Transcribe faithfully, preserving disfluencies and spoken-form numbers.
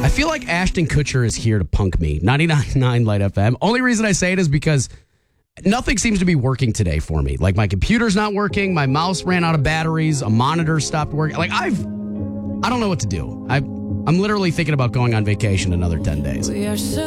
I feel like Ashton Kutcher is here to punk me. ninety-nine point nine Light F M. Only reason I say it is because nothing seems to be working today for me. Like, my computer's not working. My mouse ran out of batteries. A monitor stopped working. Like, I've, I don't know what to do. I, I'm literally thinking about going on vacation another ten days.